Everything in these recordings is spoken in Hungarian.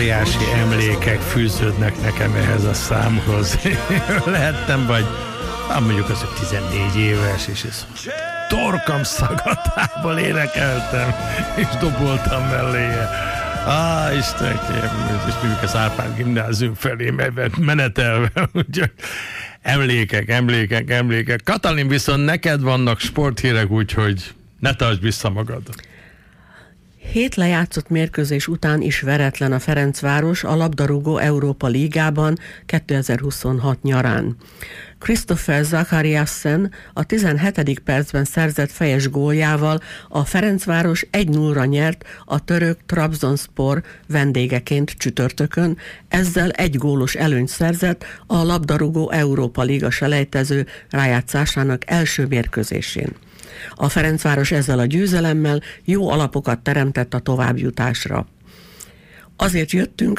óriási emlékek fűződnek nekem ehhez a számhoz. Lehettem vagy, mondjuk az, hogy 14 éves, és ez torkam szagatából énekeltem, és doboltam melléje. Istenem, és mondjuk az Árpád gimnázium felé menetelve, úgyhogy emlékek. Katalin, viszont neked vannak sporthírek, úgyhogy ne tartsd vissza magad. 7 lejátszott mérkőzés után is veretlen a Ferencváros a labdarúgó Európa Ligában 2026 nyarán. Christopher Zachariasen a 17. percben szerzett fejes góljával a Ferencváros 1-0-ra nyert a török Trabzonspor vendégeként csütörtökön, ezzel 1 gólos előnyt szerzett a labdarúgó Európa Liga selejtező rájátszásának első mérkőzésén. A Ferencváros ezzel a győzelemmel jó alapokat teremtett a továbbjutásra. Azért jöttünk,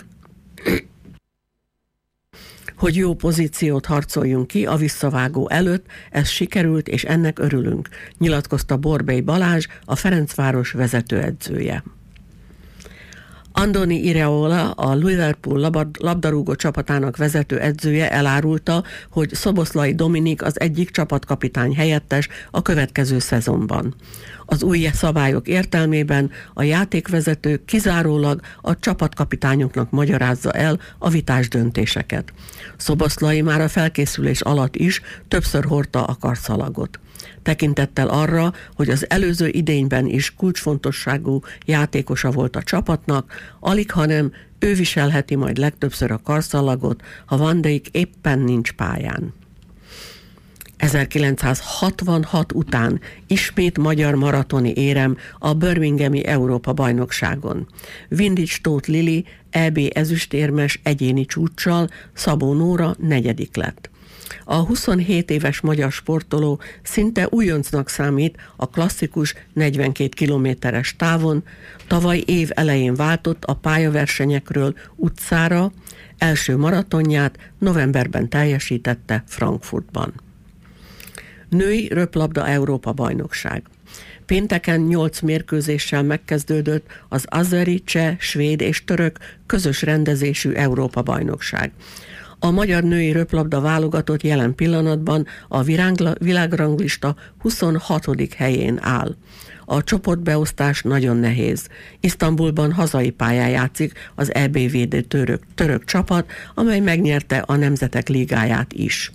hogy jó pozíciót harcoljunk ki a visszavágó előtt, ez sikerült, és ennek örülünk, nyilatkozta Borbély Balázs, a Ferencváros vezetőedzője. Andoni Iraola, a Liverpool labdarúgó csapatának vezető edzője elárulta, hogy Szoboszlai Dominik az egyik csapatkapitány helyettes a következő szezonban. Az új szabályok értelmében a játékvezető kizárólag a csapatkapitányoknak magyarázza el a vitás döntéseket. Szoboszlai már a felkészülés alatt is többször hordta a karszalagot. Tekintettel arra, hogy az előző idényben is kulcsfontosságú játékosa volt a csapatnak, alighanem ő viselheti majd legtöbbször a karszalagot, ha Van Dijk éppen nincs pályán. 1966 után ismét magyar maratoni érem a Birminghami Európa-bajnokságon. Windisch Tóth Lili EB ezüstérmes egyéni csúccsal, Szabó Nóra 4. lett. A 27 éves magyar sportoló szinte újoncnak számít a klasszikus 42 kilométeres távon, tavaly év elején váltott a pályaversenyekről utcára, első maratonját novemberben teljesítette Frankfurtban. Női röplabda Európa-bajnokság. Pénteken 8 mérkőzéssel megkezdődött az azeri, cseh, svéd és török közös rendezésű Európa-bajnokság. A magyar női röplabda válogatott jelen pillanatban a világranglista 26. helyén áll. A csoportbeosztás nagyon nehéz. Isztambulban hazai pályán játszik az EB-védő török csapat, amely megnyerte a Nemzetek Ligáját is.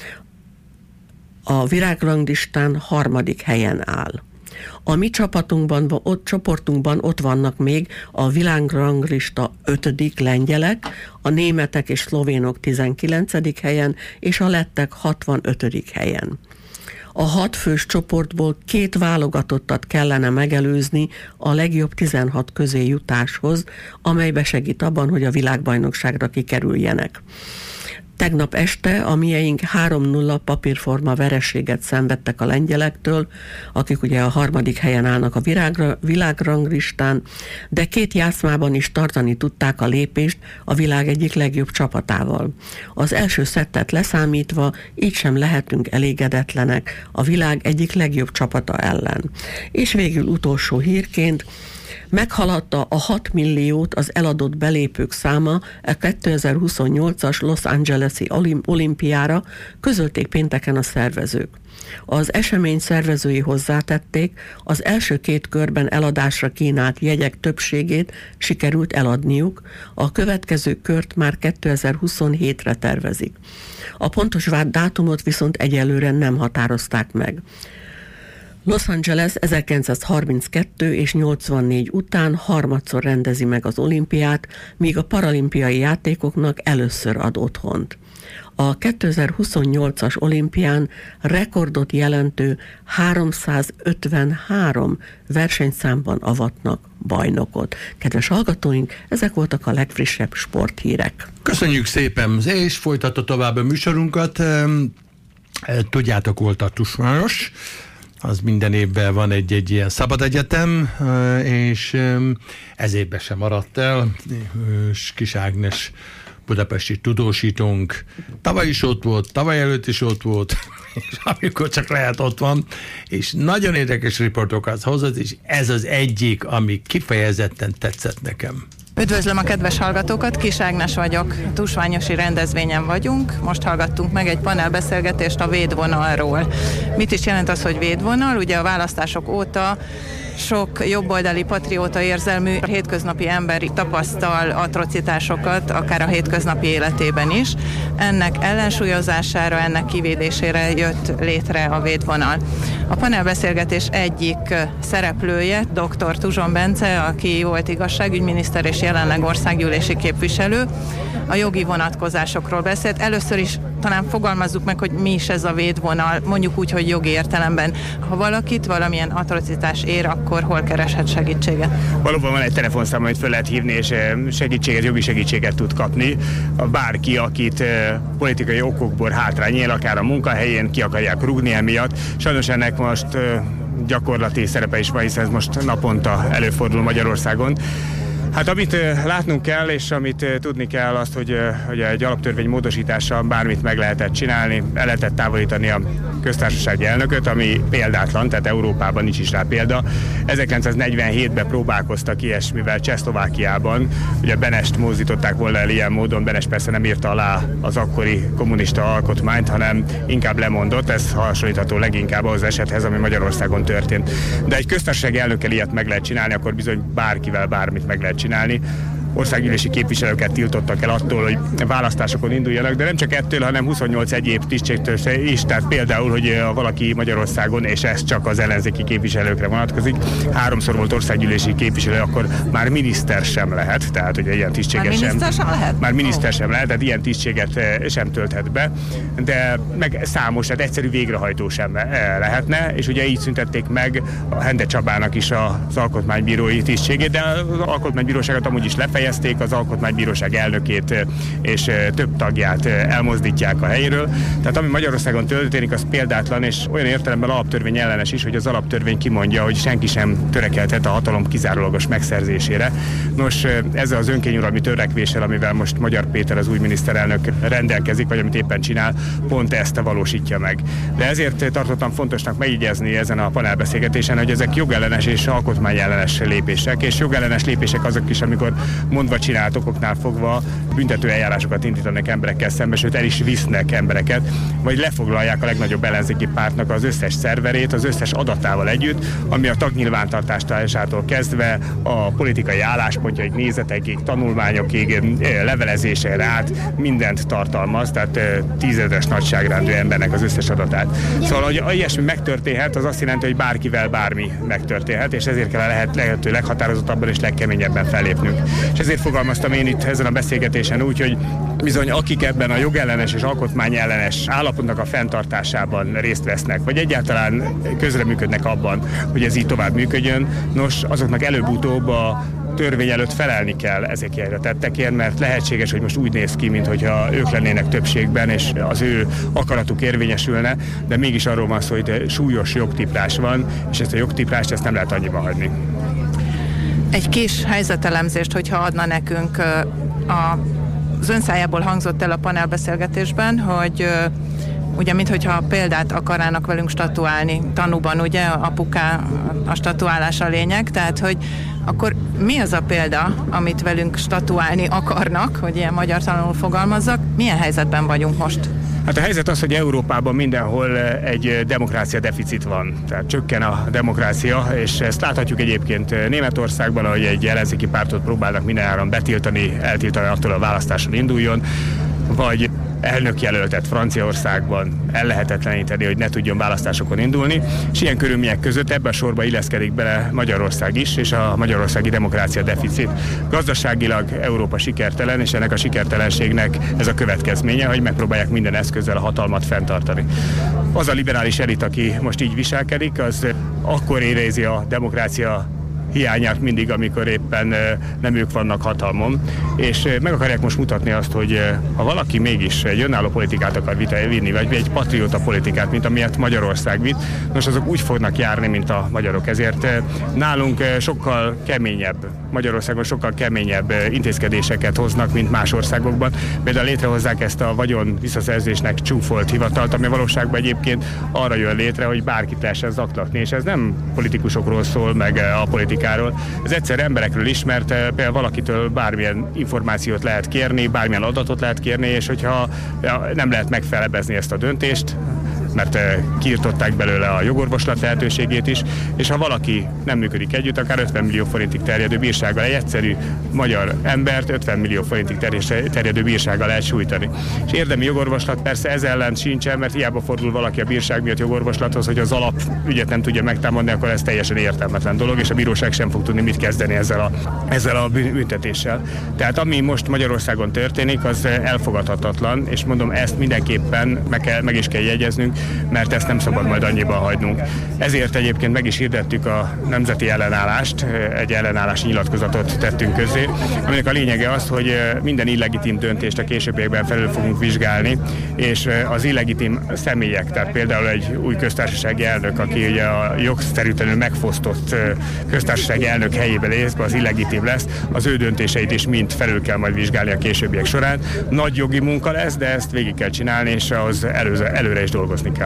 A világranglistán 3. helyen áll. A mi csoportunkban ott vannak még a világranglista 5. lengyelek, a németek és szlovénok 19. helyen, és a lettek 65. helyen. A 6 fős csoportból 2 válogatottat kellene megelőzni a legjobb 16 közé jutáshoz, amelybe segít abban, hogy a világbajnokságra kikerüljenek. Tegnap este a mieink 3-0 papírforma vereséget szenvedtek a lengyelektől, akik ugye a 3. helyen állnak a világranglistán, de 2 játszmában is tartani tudták a lépést a világ egyik legjobb csapatával. Az első szettet leszámítva így sem lehetünk elégedetlenek a világ egyik legjobb csapata ellen. És végül utolsó hírként, meghaladta a 6 milliót az eladott belépők száma a 2028-as Los Angeles-i olimpiára, közölték pénteken a szervezők. Az esemény szervezői hozzátették, az első 2 körben eladásra kínált jegyek többségét sikerült eladniuk, a következő kört már 2027-re tervezik. A pontos dátumot viszont egyelőre nem határozták meg. Los Angeles 1932 és 84 után harmadszor rendezi meg az olimpiát, míg a paralimpiai játékoknak először ad otthont. A 2028-as olimpián rekordot jelentő 353 versenyszámban avatnak bajnokot. Kedves hallgatóink, ezek voltak a legfrissebb sporthírek. Köszönjük szépen, és folytatva tovább a műsorunkat. Tudjátok, volt a Tusmáros, az minden évben van egy ilyen szabad egyetem, és ez évben sem maradt el. Kis Ágnes budapesti tudósítónk tavaly is ott volt, tavaly előtt is ott volt, és amikor csak lehet ott van, és nagyon érdekes riportokat hozott, és ez az egyik, ami kifejezetten tetszett nekem. Üdvözlöm a kedves hallgatókat, Kis Ágnes vagyok, tusványosi rendezvényen vagyunk. Most hallgattunk meg egy panelbeszélgetést a védvonalról. Mit is jelent az, hogy védvonal? Ugye a választások óta sok jobboldali patrióta érzelmű hétköznapi ember tapasztal atrocitásokat, akár a hétköznapi életében is. Ennek ellensúlyozására, ennek kivédésére jött létre a védvonal. A panelbeszélgetés egyik szereplője dr. Tuzson Bence, aki volt igazságügyminiszter és jelenleg országgyűlési képviselő. A jogi vonatkozásokról beszélt. Először is talán fogalmazzuk meg, hogy mi is ez a védvonal, mondjuk úgy, hogy jogi értelemben. Ha valakit valamilyen atrocitás ér, akkor hol kereshet segítséget? Valóban van egy telefonszám, amit fel lehet hívni, és segítséget, jogi segítséget tud kapni. Bárki, akit politikai okokból hátrány él, akár a munkahelyén, ki akarják rúgni emiatt. Sajnos ennek most gyakorlati szerepe is van, hiszen ez most naponta előfordul Magyarországon. Hát amit látnunk kell, és amit tudni kell azt, hogy egy alaptörvény módosítással bármit meg lehetett csinálni, el lehetett távolítani a köztársasági elnököt, ami példátlan, tehát Európában nincs is rá példa. 1947-ben próbálkoztak ilyesmivel Csehszlovákiában, ugye Benest mozdították volna el ilyen módon, Benest persze nem írta alá az akkori kommunista alkotmányt, hanem inkább lemondott, ez hasonlítható leginkább az esethez, ami Magyarországon történt. De egy köztársasági elnökkel ilyet meg lehet csinálni, akkor bizony bárkivel bármit meg lehet csinálni. Országgyűlési képviselőket tiltottak el attól, hogy választásokon induljanak, de nem csak ettől, hanem 28 egyéb tisztségtől is, tehát például, hogy valaki Magyarországon, és ez csak az ellenzéki képviselőkre vonatkozik, 3-szor volt országgyűlési képviselő, akkor már miniszter sem lehet, tehát ugye ilyen tisztséget már miniszter sem lehet, tehát ilyen tisztséget sem tölthet be, de meg számos, tehát egyszerű végrehajtó sem lehetne, és ugye így szüntették meg a Hende Csabának is az alkotmánybírói tisztségét, de az alkotmánybíróságot amúgy is lefejezték, az alkotmánybíróság elnökét és több tagját elmozdítják a helyéről. Tehát ami Magyarországon történik, az példátlan, és olyan értelemben alaptörvény ellenes is, hogy az alaptörvény kimondja, hogy senki sem törekedhet a hatalom kizárólagos megszerzésére. Nos, ezzel az önkényuralmi törekvéssel, amivel most Magyar Péter, az új miniszterelnök rendelkezik, vagy amit éppen csinál, pont ezt valósítja meg. De ezért tartottam fontosnak megjegyezni ezen a panelbeszélgetésen, hogy ezek jogellenes és alkotmányellenes lépések, és jogellenes lépések azok is, amikor mondva csinált okoknál fogva büntető eljárásokat indítanak emberekkel szemben, sőt el is visznek embereket, vagy lefoglalják a legnagyobb ellenzéki pártnak az összes szerverét, az összes adatával együtt, ami a tagnyilvántartásától kezdve a politikai álláspontjaig, nézetekig, tanulmányokig, levelezésére át mindent tartalmaz, tehát 10 000-es nagyságrendű embernek az összes adatát. Szóval, hogy ilyesmi megtörténhet, az azt jelenti, hogy bárkivel bármi megtörténhet, és ezért kell lehető leghatározottabban és legkeményebben fellépnünk. És ezért fogalmaztam én itt ezen a beszélgetésen úgy, hogy bizony akik ebben a jogellenes és alkotmányellenes állapotnak a fenntartásában részt vesznek, vagy egyáltalán közreműködnek abban, hogy ez így tovább működjön, nos, azoknak előbb-utóbb a törvény előtt felelni kell ezekért a tettekért, mert lehetséges, hogy most úgy néz ki, mintha ők lennének többségben, és az ő akaratuk érvényesülne, de mégis arról van szó, hogy súlyos jogtiprás van, és ezt a jogtiprást ezt nem lehet annyiba hagyni. Egy kis helyzetelemzést, hogyha adna nekünk, az ön szájából hangzott el a panelbeszélgetésben, hogy ugye, minthogyha példát akarnának velünk statuálni, tanúban ugye apuká a statuálás a lényeg, tehát hogy akkor mi az a példa, amit velünk statuálni akarnak, hogy ilyen magyar tanul fogalmazzak, milyen helyzetben vagyunk most? Hát a helyzet az, hogy Európában mindenhol egy demokrácia deficit van, tehát csökken a demokrácia, és ezt láthatjuk egyébként Németországban, ahogy egy ellenzéki pártot próbálnak mindenáron betiltani, eltiltani attól a választáson induljon, vagy elnökjelöltet Franciaországban ellehetetleníteni, hogy ne tudjon választásokon indulni, és ilyen körülmények között ebbe a sorba illeszkedik bele Magyarország is, és a magyarországi demokrácia deficit. Gazdaságilag Európa sikertelen, és ennek a sikertelenségnek ez a következménye, hogy megpróbálják minden eszközzel a hatalmat fenntartani. Az a liberális elit, aki most így viselkedik, az akkor érezi a demokrácia hiányát mindig, amikor éppen nem ők vannak hatalmon, és meg akarják most mutatni azt, hogy ha valaki mégis egy önálló politikát akar vinni, vagy egy patrióta politikát, mint amilyet Magyarország vitt, nos, azok úgy fognak járni, mint a magyarok. Ezért nálunk sokkal keményebb, Magyarországon sokkal keményebb intézkedéseket hoznak, mint más országokban. Például létrehozzák ezt a vagyon visszaszerzésnek csúfolt hivatalt, ami valóságban egyébként arra jön létre, hogy bárkit lehessen zaklatni, és ez nem politikusokról szól, meg a politikáról politikáról. Ez egyszer emberekről is, mert például valakitől bármilyen információt lehet kérni, bármilyen adatot lehet kérni, és hogyha nem lehet megfelebezni ezt a döntést, mert kiirtották belőle a jogorvoslat lehetőségét is, és ha valaki nem működik együtt, akár 50 millió forintig terjedő bírsággal, egy egyszerű magyar embert 50 millió forintig terjedő bírsággal lehet sújtani. És érdemi jogorvoslat persze ez ellen sincsen, mert hiába fordul valaki a bírság miatt jogorvoslathoz, hogy az alapügyet nem tudja megtámadni, akkor ez teljesen értelmetlen dolog, és a bíróság sem fog tudni mit kezdeni ezzel a büntetéssel. Tehát ami most Magyarországon történik, az elfogadhatatlan, és mondom, ezt mindenképpen meg is kell jegyeznünk, mert ezt nem szabad majd annyiban hagynunk. Ezért egyébként meg is hirdettük a nemzeti ellenállást, egy ellenállási nyilatkozatot tettünk közzé, aminek a lényege az, hogy minden illegitim döntést a későbbiekben felül fogunk vizsgálni, és az illegitim személyek, tehát például egy új köztársasági elnök, aki ugye a jogszerűtlenül megfosztott köztársasági elnök helyébe lesz, az illegitim lesz, az ő döntéseit is mind felül kell majd vizsgálni a későbbiek során. Nagy jogi munka lesz, de ezt végig kell csinálni, és ahhoz előre is dolgozni kell.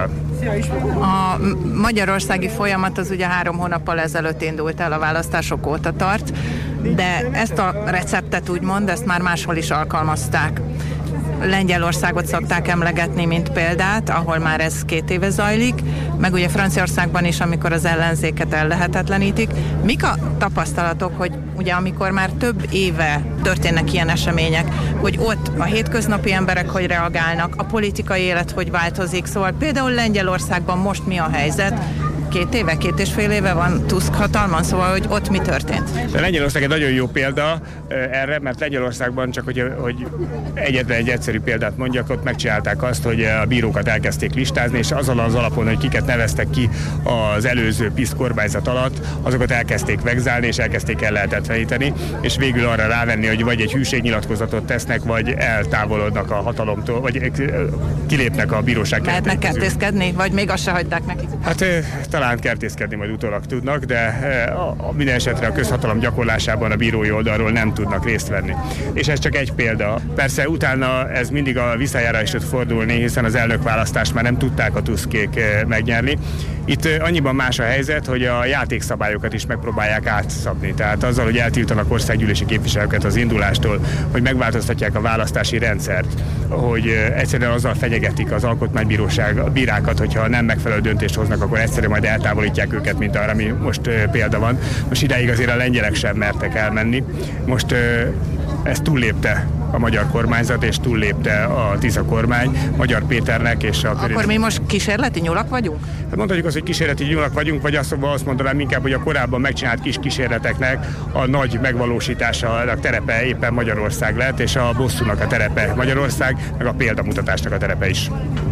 A magyarországi folyamat az ugye 3 hónappal ezelőtt indult el, a választások óta tart, de ezt a receptet úgymond, ezt már máshol is alkalmazták. Lengyelországot szokták emlegetni, mint példát, ahol már ez 2 éve zajlik, meg ugye Franciaországban is, amikor az ellenzéket ellehetetlenítik. Mik a tapasztalatok, hogy ugye amikor már több éve történnek ilyen események, hogy ott a hétköznapi emberek hogy reagálnak, a politikai élet hogy változik, szóval például Lengyelországban most mi a helyzet? 2 éve, 2,5 éve van Tusk hatalman, szóval, hogy ott mi történt? De Lengyelország egy nagyon jó példa erre, mert Lengyelországban csak, hogy egyetlen egy egyszerű példát mondjak, ott megcsinálták azt, hogy a bírókat elkezdték listázni, és azon az alapon, hogy kiket neveztek ki az előző PiS kormányzat alatt, azokat elkezdték vegzálni, és elkezdték ellehetetleníteni, és végül arra rávenni, hogy vagy egy hűségnyilatkozatot tesznek, vagy eltávolodnak a hatalomtól, vagy kilépnek a bíróság. Lehetnek kertészkedni, vagy még azt se hagyták nekik? Hát talán kertészkedni majd utólag tudnak, de minden esetre a közhatalom gyakorlásában a bírói oldalról nem tudnak részt venni. És ez csak egy példa. Persze utána ez mindig a visszajára is tud fordulni, hiszen az elnökválasztást már nem tudták a Tuskék megnyerni. Itt annyiban más a helyzet, hogy a játékszabályokat is megpróbálják átszabni. Tehát azzal, hogy eltiltanak országgyűlési képviselőket az indulástól, hogy megváltoztatják a választási rendszert, hogy egyszerűen azzal fenyegetik az alkotmánybíróság a bírákat, hogyha nem megfelelő döntést hoznak, akkor egyszerűen majd eltávolítják őket, mint arra, ami most példa van. Most idáig azért a lengyelek sem mertek elmenni. Most ezt túllépte a magyar kormányzat, és túllépte a Tisza kormány, Magyar Péternek és a... Akkor mi most kísérleti nyulak vagyunk? Hát mondhatjuk azt, hogy kísérleti nyulak vagyunk, vagy azt mondanám inkább, hogy a korábban megcsinált kis kísérleteknek a nagy megvalósítása a terepe éppen Magyarország lett, és a bosszúnak a terepe Magyarország, meg a példamutatásnak a terepe is.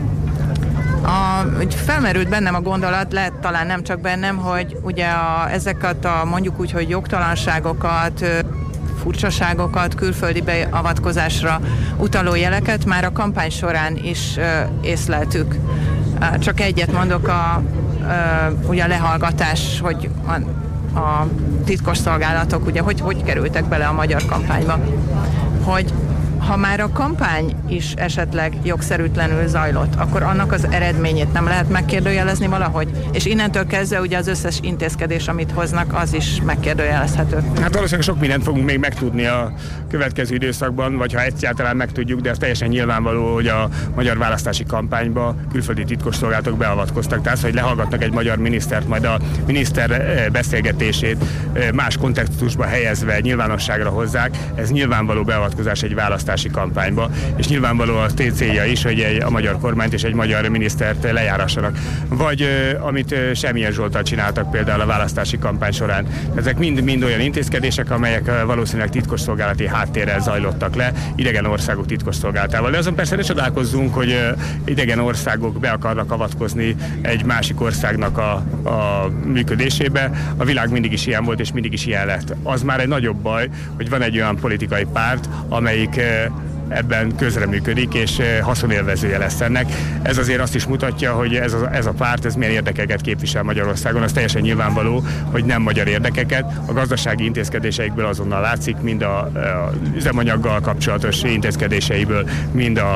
Felmerült bennem a gondolat, lehet talán nem csak bennem, hogy ugye ezeket a mondjuk úgy, hogy jogtalanságokat, furcsaságokat, külföldi beavatkozásra utaló jeleket már a kampány során is észleltük. Csak egyet mondok, ugye a lehallgatás, hogy a titkosszolgálatok ugye hogy kerültek bele a magyar kampányba. Hogy ha már a kampány is esetleg jogszerűtlenül zajlott, akkor annak az eredményét nem lehet megkérdőjelezni valahogy? És innentől kezdve ugye az összes intézkedés, amit hoznak, az is megkérdőjelezhető. Hát valószínűleg sok mindent fogunk még megtudni a következő időszakban, vagy ha egyáltalán megtudjuk, de ez teljesen nyilvánvaló, hogy a magyar választási kampányba külföldi titkosszolgálatok beavatkoztak. Tehát, hogy lehallgatnak egy magyar minisztert, majd a miniszter beszélgetését más kontextusba helyezve nyilvánosságra hozzák, ez nyilvánvaló beavatkozás egy választási kampányba, és nyilvánvaló a célja is, hogy a magyar kormányt és egy magyar minisztert lejárassanak. Vagy amit Semjén Zsolttal csináltak például a választási kampány során. Ezek mind olyan intézkedések, amelyek valószínűleg titkosszolgálati háttérrel zajlottak le, idegen országok titkosszolgálatával. De azon persze ne csodálkozzunk, hogy idegen országok be akarnak avatkozni egy másik országnak a működésébe. A világ mindig is ilyen volt, és mindig is ilyen lett. Az már egy nagyobb baj, hogy van egy olyan politikai párt, amelyik ebben közreműködik, és haszonélvezője lesz ennek. Ez azért azt is mutatja, hogy ez a párt, ez milyen érdekeket képvisel Magyarországon. Az teljesen nyilvánvaló, hogy nem magyar érdekeket. A gazdasági intézkedéseikből azonnal látszik, mind a üzemanyaggal kapcsolatos intézkedéseiből, mind a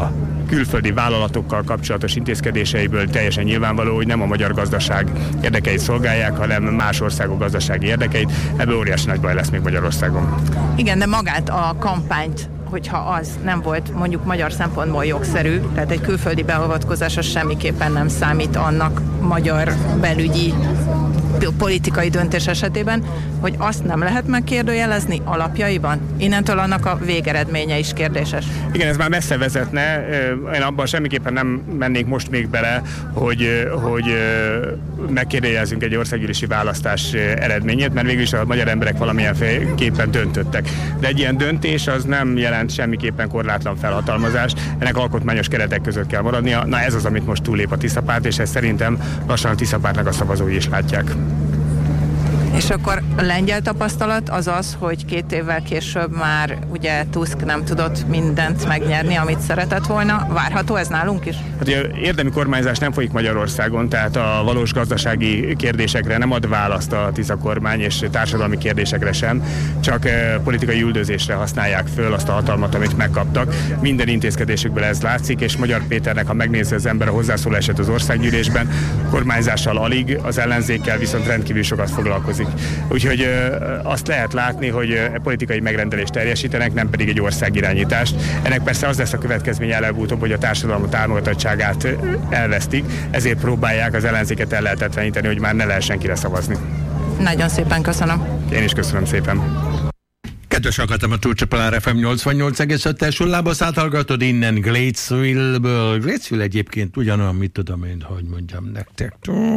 külföldi vállalatokkal kapcsolatos intézkedéseiből teljesen nyilvánvaló, hogy nem a magyar gazdaság érdekeit szolgálják, hanem más országok gazdasági érdekeit. Ebből óriási nagy baj lesz még Magyarországon. Igen, de magát a kampányt, hogyha az nem volt mondjuk magyar szempontból jogszerű, tehát egy külföldi beavatkozás az semmiképpen nem számít annak magyar belügyi politikai döntés esetében, hogy azt nem lehet megkérdőjelezni alapjaiban. Innentől annak a végeredménye is kérdéses. Igen, ez már messze vezetne. Én abban semmiképpen nem mennék most még bele, hogy megkérdőjelezzünk egy országgyűlési választás eredményét, mert végül is a magyar emberek valamilyenképpen döntöttek. De egy ilyen döntés az nem jelent semmiképpen korlátlan felhatalmazást, ennek alkotmányos keretek között kell maradnia. Na ez az, amit most túllép a Tiszapárt, és ezt szerintem lassan a Tiszapártnak a szavazói is látják. És akkor a lengyel tapasztalat az az, hogy 2 évvel később már ugye Tusk nem tudott mindent megnyerni, amit szeretett volna. Várható ez nálunk is? Hát ugye érdemi kormányzás nem folyik Magyarországon, tehát a valós gazdasági kérdésekre nem ad választ a Tisza kormány, és társadalmi kérdésekre sem, csak politikai üldözésre használják föl azt a hatalmat, amit megkaptak. Minden intézkedésükből ez látszik, és Magyar Péternek, ha megnézi az ember a hozzászólását az országgyűlésben, kormányzással alig, az ellenzékkel viszont rendkívül sokat foglalkozik. Úgyhogy azt lehet látni, hogy politikai megrendelést teljesítenek, nem pedig egy országirányítást. Ennek persze az lesz a következmény előbb-utóbb, hogy a társadalom támogatottságát elvesztik, ezért próbálják az ellenzéket ellehetetleníteni, hogy már ne lehessen kire szavazni. Nagyon szépen köszönöm. Én is köszönöm szépen. Kedves hallgatom, a Csúcsapalár FM 88,5-es hullámhosszát hallgatod innen Glatesville-ből. Glatesville egyébként ugyanolyan, mit tudom én, hogy mondjam nektek.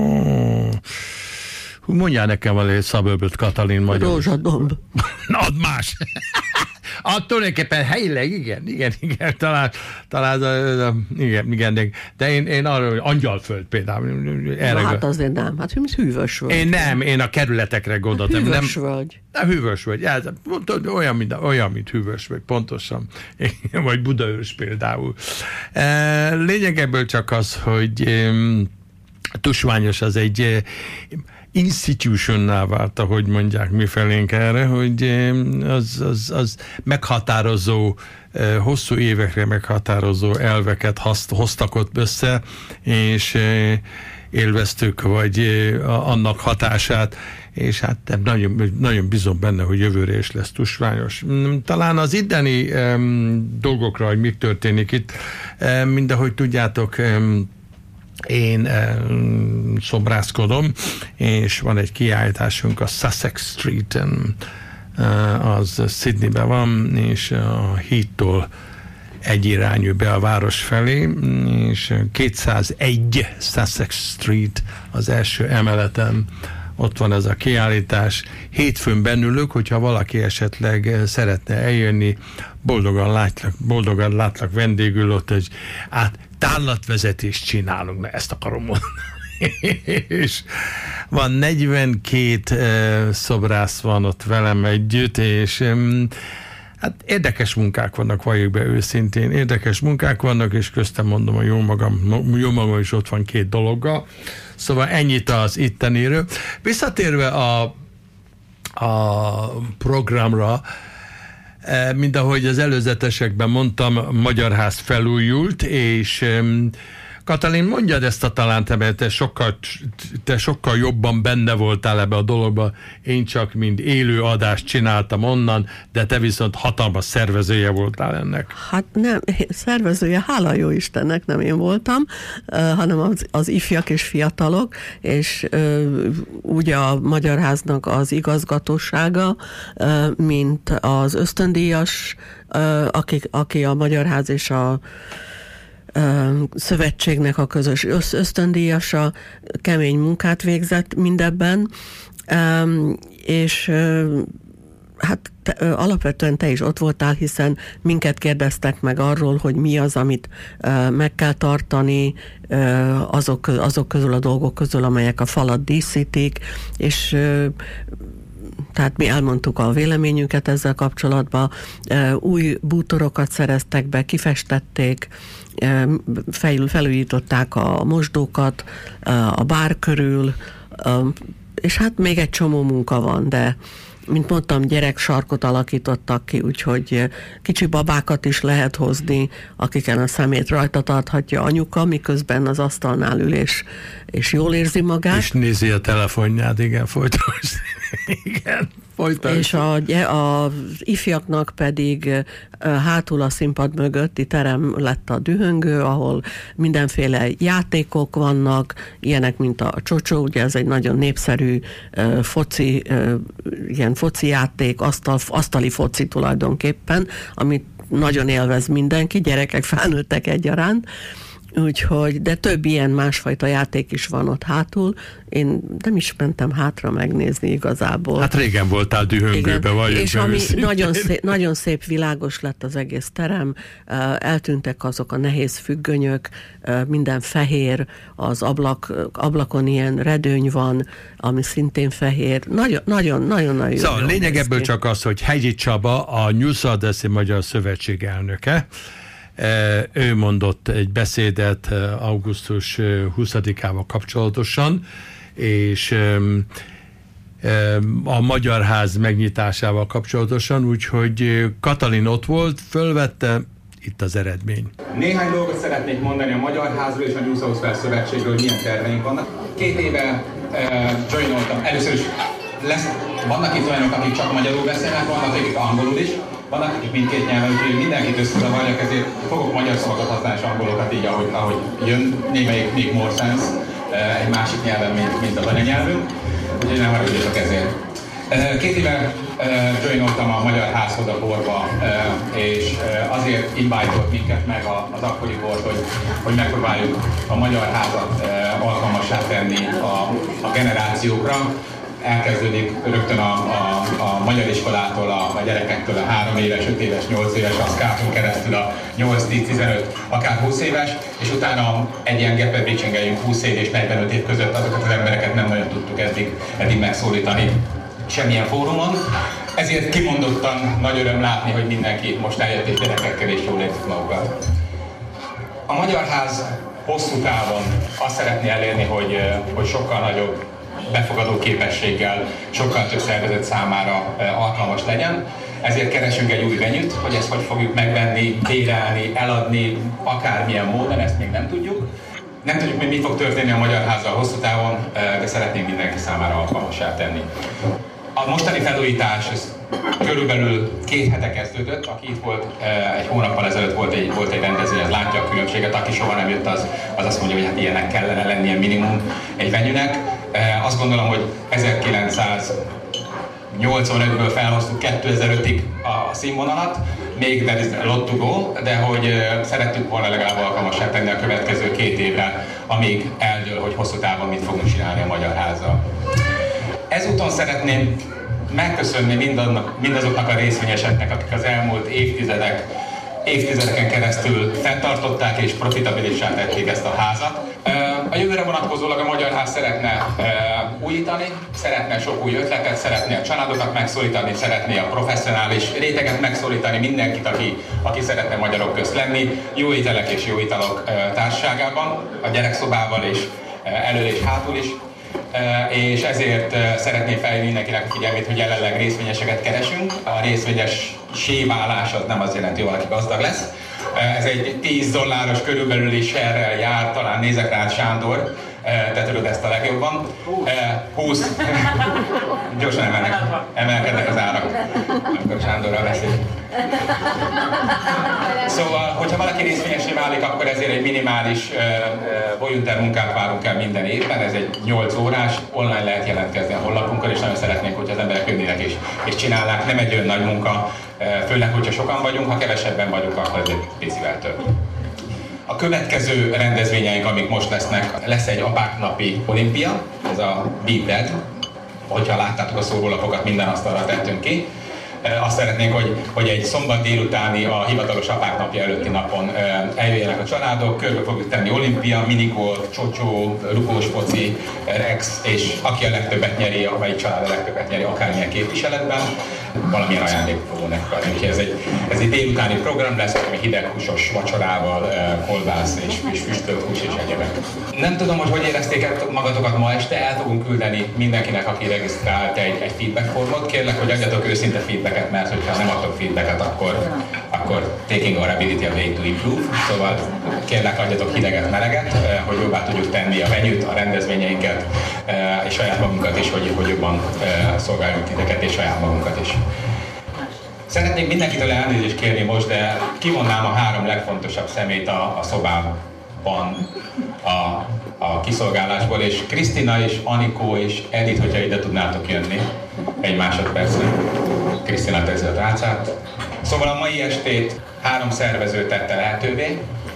Mondjál nekem valami suburbot, Katalin, magyar. Rózsadomb. Na, add más. Tulajdonképpen helyileg, igen, talán igen, de én arra, hogy Angyalföld például. Hát azért nem, hát Hűvösvölgy. Én a kerületekre gondoltam. Hűvösvölgy. Hűvösvölgy, olyan, mint Hűvösvölgy, pontosan. Vagy Budaörs például. Lényegeből csak az, hogy Tusványos az egy institutionná vált, ahogy mondják mifelénk erre, hogy az meghatározó, hosszú évekre meghatározó elveket hoztak ott össze, és élveztük, vagy annak hatását, és hát nagyon, nagyon bízom benne, hogy jövőre is lesz Tusványos. Talán az itteni dolgokra, hogy mi történik itt, mindahogy tudjátok, én szobrászkodom, és van egy kiállításunk a Sussex Street-en, az Sydneyben van, és a Heath-tól egyirányú be a város felé, és 201 Sussex Street az első emeleten, ott van ez a kiállítás. Hétfőn bennülök, hogyha valaki esetleg szeretne eljönni, boldogan látlak vendégül ott, hogy tárlatvezetést csinálunk, na ezt akarom mondani. És van 42 szobrász van ott velem együtt, és hát érdekes munkák vannak, valljuk be őszintén, érdekes munkák vannak, és köztem mondom, a jó magam is ott van 2 dologgal. Szóval ennyit az itteniről. Visszatérve a programra, mint ahogy az előzetesekben mondtam, Magyar Ház felújult, és Katalin, mondjad ezt talán te sokkal jobban benne voltál ebbe a dologba, én csak mind élő adást csináltam onnan, de te viszont hatalmas szervezője voltál ennek. Hát nem, szervezője, hála jó Istennek nem én voltam, hanem az ifjak és fiatalok, és ugye a Magyar Háznak az igazgatósága, mint az ösztöndíjas, aki a Magyar Ház és a szövetségnek a közös ösztöndíjasa, kemény munkát végzett mindebben, és hát alapvetően te is ott voltál, hiszen minket kérdeztek meg arról, hogy mi az, amit meg kell tartani azok közül a dolgok közül, amelyek a falat díszítik, és tehát mi elmondtuk a véleményünket ezzel kapcsolatban, új bútorokat szereztek be, kifestették, felújították a mosdókat, a bár körül, és hát még egy csomó munka van, de mint mondtam, gyereksarkot alakítottak ki, úgyhogy kicsi babákat is lehet hozni, akiken a szemét rajta tarthatja anyuka, miközben az asztalnál ül és jól érzi magát. És nézi a telefonját, igen, folytos. Igen, folytos. És az ifjaknak pedig hátul a színpad mögötti terem lett a dühöngő, ahol mindenféle játékok vannak, ilyenek, mint a csocsó, ugye ez egy nagyon népszerű ilyen foci játék, asztali foci tulajdonképpen, amit nagyon élvez mindenki, gyerekek, felnőttek egyaránt. Úgyhogy, de több ilyen másfajta játék is van ott hátul. Én nem is mentem hátra megnézni igazából. Hát régen voltál dühöngőbe, vagy? És ami nagyon szép, világos lett az egész terem, eltűntek azok a nehéz függönyök, minden fehér, az ablakon ilyen redőny van, ami szintén fehér. Nagyon jó. Szóval lényeg ebből csak az, hogy Hegyi Csaba, a Nyuszadeszi Magyar Szövetség elnöke, ő mondott egy beszédet augusztus 20-ával kapcsolatosan, és a Magyar Ház megnyitásával kapcsolatosan, úgyhogy Katalin ott volt, fölvette, itt az eredmény. Néhány dolgot szeretnék mondani a Magyar Házról és a New South Wales Szövetségről, milyen terveink vannak. 2 éve joinoltam, először is vannak itt olyanok, akik csak magyarul beszélnek, vannak akik angolul is, vannak akik mindkét nyelven, úgyhogy mindenkit összezavarjak, ezért fogok magyar szavakat használni és angolokat így, ahogy jön, némelyik még more sense egy másik nyelven, mint az anyanyelvünk, úgyhogy nem haragudjatok ezért. 2 éve joinoltam a Magyar Házhoz a borba, és azért invite-olt minket meg az akkori bort, hogy megpróbáljuk a Magyar Házat alkalmassá tenni a generációkra. Elkezdődik rögtön a magyar iskolától, a gyerekektől a 3 éves, 5 éves, 8 éves, a szkáton keresztül a 8, 10, 15, akár 20 éves, és utána egy ilyen gepet bicsengeljünk 20 év és 45 év között, azokat az embereket nem nagyon tudtuk eddig megszólítani semmilyen fórumon. Ezért kimondottan nagy öröm látni, hogy mindenki most eljött és gyerekekkel és jól érzik magukat. A Magyar Ház hosszú távon azt szeretné elérni, hogy sokkal nagyobb befogadó képességgel, sokkal több szervezet számára alkalmas legyen. Ezért keresünk egy új venyüt, hogy ezt hogy fogjuk megvenni, bérelni, eladni, akármilyen módon, ezt még nem tudjuk. Nem tudjuk, hogy mi fog történni a Magyar Házzal hosszú távon, de szeretnénk mindenki számára alkalmassá tenni. A mostani felújítás körülbelül 2 hete kezdődött. Aki itt volt, egy hónappal ezelőtt volt egy rendezvény, az látja a különbséget. Aki soha nem jött, az azt mondja, hogy hát ilyenek kellene lennie minimum egy venyűnek. Azt gondolom, hogy 1985-ből felhoztuk 2005-ig a színvonalat, még there is a lot to go, de hogy szerettük volna legalább alkalmassá tenni a következő 2 évre, amíg eldől, hogy hosszú távon mit fogunk csinálni a Magyar Házzal. Ezúton szeretném megköszönni mindazoknak a részvényeseknek, akik az elmúlt évtizedeken keresztül fenntartották és profitabilissá tették ezt a házat. A jövőre vonatkozólag a Magyar Ház szeretne újítani, szeretne sok új ötletet, szeretné a családokat megszólítani, szeretné a professzionális réteget megszólítani, mindenkit, aki szeretne magyarok közt lenni, jó ételek és jó italok társaságában, a gyerekszobával és elől és hátul is. És ezért szeretném felhívni mindenkinek a figyelmét, hogy jelenleg részvényeseket keresünk. A részvényessé válás az nem azt jelenti, hogy valaki gazdag lesz. Ez egy $10 körülbelüli share-rel jár, talán nézek rád, Sándor, te tudod ezt a legjobban. 20. Gyorsan emelkednek az árak, amikor Sándorral beszélünk. Szóval, hogyha valaki részvényessé válik, akkor ezért egy minimális volunteer munkát várunk el minden évben. Ez egy 8 órás, online lehet jelentkezni a honlapunkon, és nagyon szeretnénk, hogyha az emberek jönnének és csinálnák. Nem egy olyan nagy munka, főleg, hogyha sokan vagyunk, ha kevesebben vagyunk, akkor ez egy picivel több. A következő rendezvényeink, amik most lesznek, lesz egy apáknapi olimpia, ez a Be Bread. Hogyha láttátok a szórólapokat, minden asztalra tettünk ki. Azt szeretnénk, hogy egy szombat délutáni, a hivatalos apáknapja előtti napon eljöjjenek a családok, körbe fogjuk tenni olimpia, minigolf, csocsó, rugós foci, rex, és aki a legtöbbet nyeri, vagy család a legtöbbet nyeri, akármilyen képviseletben, valamilyen ajándékot fogunk nekik adni. Úgyhogy ez egy Ez egy délutáni program lesz, ami hideghúsos vacsorával, kolbász és füstölt hús és egyebek. Nem tudom, hogy érezték magatokat ma este, el fogunk küldeni mindenkinek, aki regisztrált egy feedback formot. Kérlek, hogy adjatok őszinte feedbacket, mert hogyha nem adtok feedbacket, akkor taking our ability a way to improve. Szóval kérlek, adjatok hideget, meleget, hogy jobbá tudjuk tenni a venyőt, a rendezvényeinket, és saját magunkat is, hogy jobban szolgáljuk titeket, és saját magunkat is. Szeretnék mindenkitől elnézést kérni most, de kivonnám a 3 legfontosabb szemét a szobában a kiszolgálásból, és Krisztina és Anikó és Edith, hogyha ide tudnátok jönni egy másodpercre. Krisztina teszi a tálcát. Szóval a mai estét 3 szervező tette lehetővé.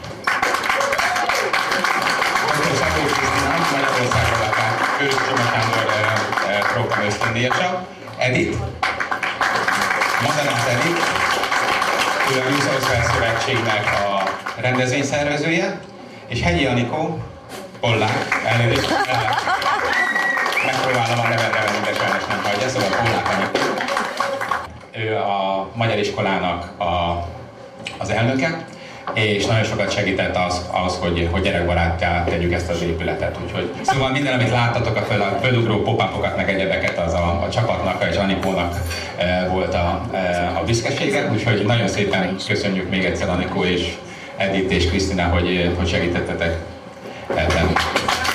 Dr. Szabó Krisztina, Magyarországon lakát, Ős Csoma Sándor program ösztöndíjasa. Edith. Mondanász Edith, ő a New South Wales Szövetségnek a rendezvényszervezője, és Hegyi Anikó, Pollák, elnézést, megpróbálom a nevet nevezni, de sajnos nem hagyja, szóval Pollák Anikó. Ő a Magyar Iskolának az elnöke, és nagyon sokat segített az hogy gyerekbaráttá tegyük ezt az épületet. Úgyhogy, szóval minden, amit láttatok, a fölugró pop-upokat, meg egyebeket, az a csapatnak és Anikónak volt a büszkesége. Úgyhogy nagyon szépen köszönjük még egyszer Anikó és Edith és Krisztina, hogy segítettetek